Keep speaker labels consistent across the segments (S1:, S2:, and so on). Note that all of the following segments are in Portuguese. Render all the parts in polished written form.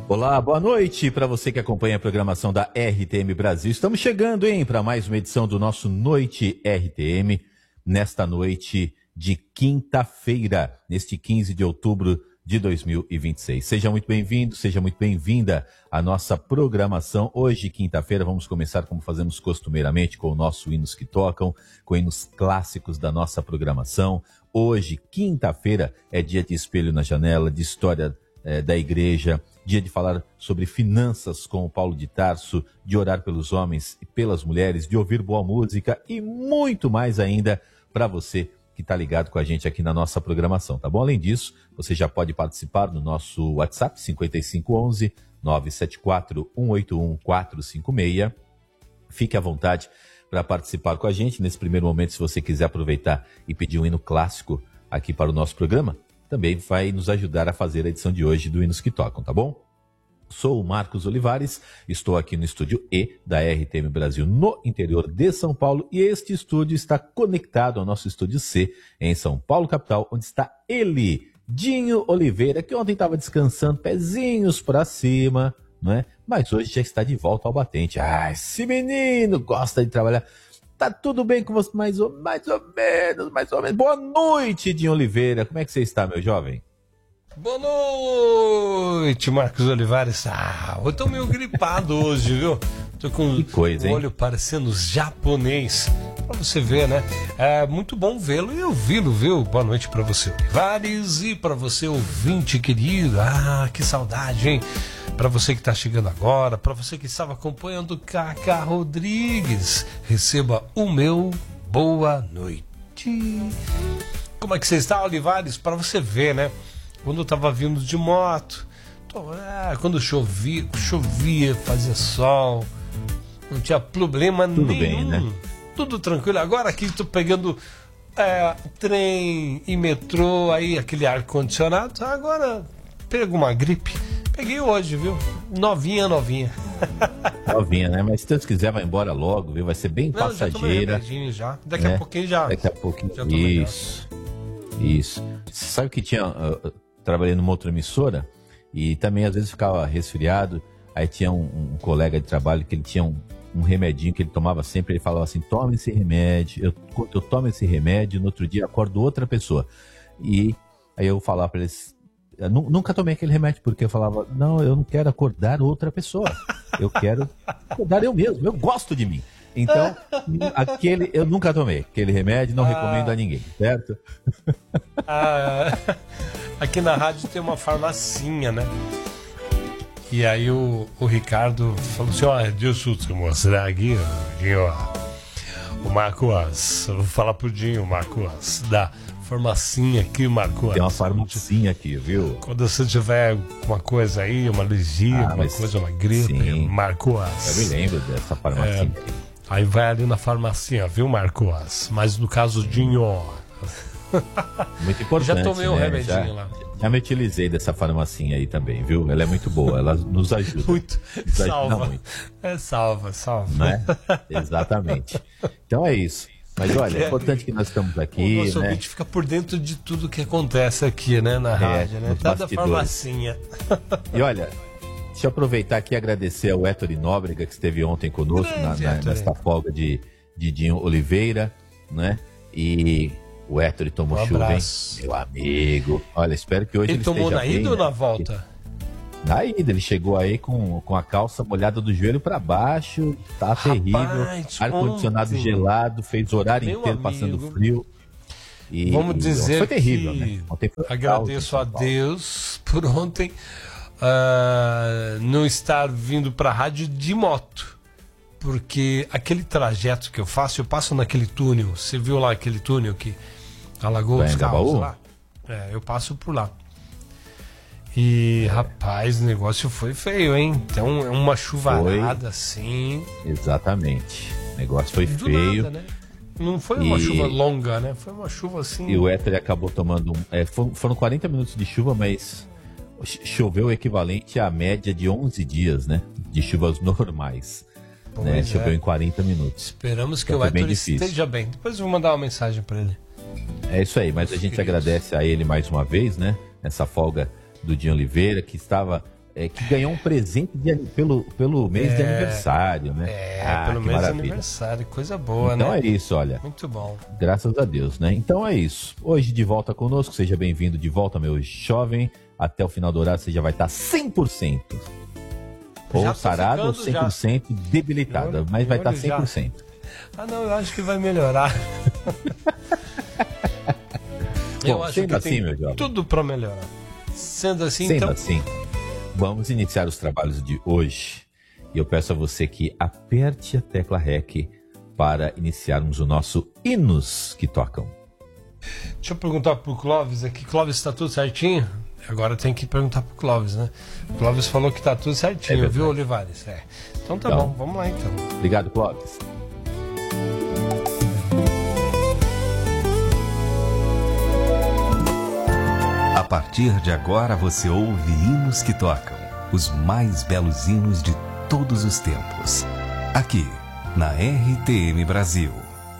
S1: Olá, boa noite para você que acompanha a programação da RTM Brasil. Estamos chegando, para mais uma edição do nosso Noite RTM, nesta noite de quinta-feira, neste 15 de outubro de 2026. Seja muito bem-vindo, seja muito bem-vinda à nossa programação. Hoje, quinta-feira, vamos começar como fazemos costumeiramente com o nosso Hinos que Tocam, com hinos clássicos da nossa programação. Hoje, quinta-feira, é dia de Espelho na Janela, de história da igreja, dia de falar sobre finanças com o Paulo de Tarso, de orar pelos homens e pelas mulheres, de ouvir boa música e muito mais ainda para você que está ligado com a gente aqui na nossa programação, tá bom? Além disso, você já pode participar no nosso WhatsApp 5511-974-181-456. Fique à vontade para participar com a gente. Nesse primeiro momento, se você quiser aproveitar e pedir um hino clássico aqui para o nosso programa, também vai nos ajudar a fazer a edição de hoje do Hinos que Tocam, tá bom? Sou o Marcos Olivares, estou aqui no estúdio E da RTM Brasil, no interior de São Paulo, e este estúdio está conectado ao nosso estúdio C, em São Paulo, capital, onde está ele, Dinho Oliveira, que ontem estava descansando, pezinhos para cima, não é? Mas hoje já está de volta ao batente. Ah, esse menino gosta de trabalhar. Tá tudo bem com você? Mais ou menos. Boa noite, Dinho Oliveira. Como é que você está, meu jovem?
S2: Boa noite, Marcos Olivares. Eu tô meio gripado hoje, viu? Tô com o olho parecendo japonês. Pra você ver, né? É muito bom vê-lo e ouvi-lo, viu? Boa noite pra você, Olivares, e pra você, ouvinte querido. Que saudade, hein? Para você que está chegando agora, para você que estava acompanhando Cacá Rodrigues, receba o meu boa noite. Como é que você está, Olivares? Para você ver, né? Quando eu estava vindo de moto, quando chovia, fazia sol, não tinha problema nenhum.
S1: Tudo bem, né?
S2: Tudo tranquilo. Agora aqui estou pegando trem e metrô, aí aquele ar-condicionado, agora pego uma gripe. Peguei hoje, viu? Novinha.
S1: Novinha, né? Mas se Deus quiser, vai embora logo, viu? Vai ser bem passageira.
S2: Já. Daqui a pouquinho já.
S1: Daqui a pouquinho. Isso. Você sabe que trabalhei numa outra emissora e também às vezes ficava resfriado. Aí tinha um colega de trabalho que ele tinha um remedinho que ele tomava sempre. Ele falava assim: toma esse remédio. Eu tomo esse remédio, no outro dia acordo outra pessoa. E aí eu falava para eles: eu nunca tomei aquele remédio, porque eu falava, não, eu não quero acordar outra pessoa, eu quero acordar eu mesmo, eu gosto de mim. Então, eu nunca tomei aquele remédio, não recomendo a ninguém, certo?
S2: Aqui na rádio tem uma farmacinha, né? E aí o Ricardo falou assim: deixa eu te mostrar aqui, Dinho, o Marcos, eu vou falar pro Dinho, Marcos, da farmacinha aqui, Marcos.
S1: Tem uma farmacinha aqui, viu?
S2: Quando você tiver uma coisa aí, uma alergia, uma gripe, Marcos.
S1: Eu me lembro dessa farmacinha.
S2: Aí vai ali na farmacinha, viu, Marcos? Mas no caso, Dinho...
S1: Muito importante,
S2: já tomei um remedinho lá.
S1: Já me utilizei dessa farmacinha aí também, viu? Ela é muito boa, ela nos ajuda.
S2: Muito. Salva.
S1: Muito.
S2: Salva.
S1: Não é? Exatamente. Então é isso. Mas olha, é importante que nós estamos aqui.
S2: O nosso ouvinte fica por dentro de tudo que acontece aqui, né, na rádio, né? Tá da farmacinha.
S1: E olha, deixa eu aproveitar aqui e agradecer ao Héctor Nóbrega, que esteve ontem conosco nesta folga de Dinho Oliveira, né? E o Héctor tomou chuva, hein? Meu amigo. Olha, espero que hoje ele esteja bem.
S2: Ele tomou na ida ou na volta?
S1: Na ida, ele chegou aí com a calça molhada do joelho para baixo, tá terrível, ar-condicionado gelado, fez o horário inteiro passando frio. E
S2: vamos dizer
S1: foi terrível, né?
S2: Agradeço a Deus por ontem não estar vindo para a rádio de moto, porque aquele trajeto que eu passo naquele túnel. Você viu lá aquele túnel que alagou os carros lá? Eu passo por lá. E, rapaz, o negócio foi feio, hein? Então, é uma chuvarada assim.
S1: Exatamente. O negócio foi feio.
S2: Nada, né? Não foi uma chuva longa, né? Foi uma chuva assim.
S1: E o Héctor acabou tomando. Foram 40 minutos de chuva, mas choveu o equivalente à média de 11 dias, né? De chuvas normais. Né? Choveu em 40 minutos.
S2: Esperamos que o Héctor esteja bem. Depois eu vou mandar uma mensagem para ele.
S1: É isso aí, mas a gente agradece a ele mais uma vez, né? Nessa folga do Dinho Oliveira, que estava que ganhou um presente pelo mês de aniversário, né?
S2: Pelo mês de aniversário, coisa boa,
S1: então,
S2: né?
S1: Então é isso, olha.
S2: Muito bom.
S1: Graças a Deus, né? Então é isso. Hoje de volta conosco, seja bem-vindo de volta, meu jovem. Até o final do horário você já vai estar 100%. Ou sarado ou 100% debilitada, mas vai estar 100%.
S2: Não, eu acho que vai melhorar.
S1: Bom, acho sendo que assim, meu jovem,
S2: tudo para melhorar. Sendo assim,
S1: vamos iniciar os trabalhos de hoje. E eu peço a você que aperte a tecla REC para iniciarmos o nosso Hinos que Tocam.
S2: Deixa eu perguntar pro Clóvis aqui. Clóvis, está tudo certinho? Agora tem que perguntar pro Clóvis, né? O Clóvis falou que tá tudo certinho, viu, Olivares? Então tá bom, vamos lá então.
S1: Obrigado, Clóvis.
S3: A partir de agora você ouve Hinos que Tocam, os mais belos hinos de todos os tempos. Aqui, na RTM Brasil.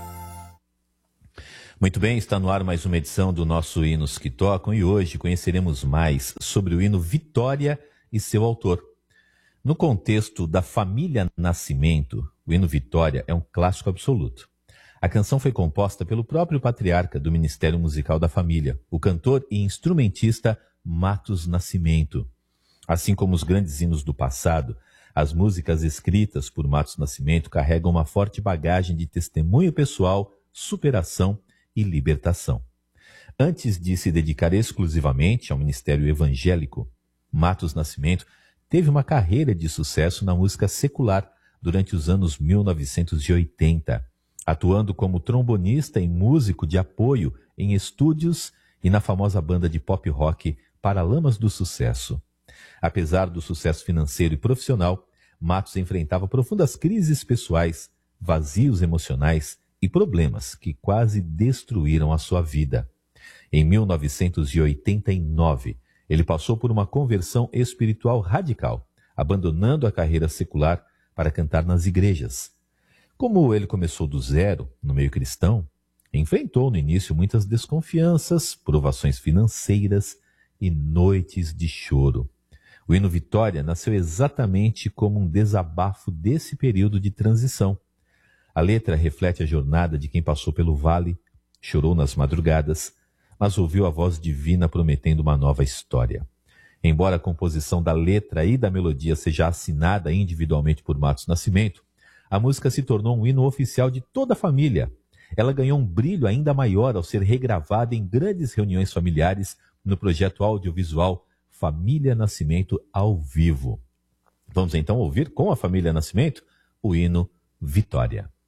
S1: Muito bem, está no ar mais uma edição do nosso Hinos que Tocam e hoje conheceremos mais sobre o hino Vitória e seu autor. No contexto da família Nascimento, o hino Vitória é um clássico absoluto. A canção foi composta pelo próprio patriarca do Ministério Musical da Família, o cantor e instrumentista Matos Nascimento. Assim como os grandes hinos do passado, as músicas escritas por Matos Nascimento carregam uma forte bagagem de testemunho pessoal, superação e libertação. Antes de se dedicar exclusivamente ao ministério evangélico, Matos Nascimento teve uma carreira de sucesso na música secular durante os anos 1980, atuando como trombonista e músico de apoio em estúdios e na famosa banda de pop rock Paralamas do Sucesso. Apesar do sucesso financeiro e profissional, Matos enfrentava profundas crises pessoais, vazios emocionais e problemas que quase destruíram a sua vida. Em 1989, ele passou por uma conversão espiritual radical, abandonando a carreira secular para cantar nas igrejas. Como ele começou do zero, no meio cristão, enfrentou no início muitas desconfianças, provações financeiras e noites de choro. O hino Vitória nasceu exatamente como um desabafo desse período de transição. A letra reflete a jornada de quem passou pelo vale, chorou nas madrugadas, mas ouviu a voz divina prometendo uma nova história. Embora a composição da letra e da melodia seja assinada individualmente por Matos Nascimento, a música se tornou um hino oficial de toda a família. Ela ganhou um brilho ainda maior ao ser regravada em grandes reuniões familiares no projeto audiovisual Família Nascimento ao Vivo. Vamos então ouvir com a Família Nascimento o hino Vitória.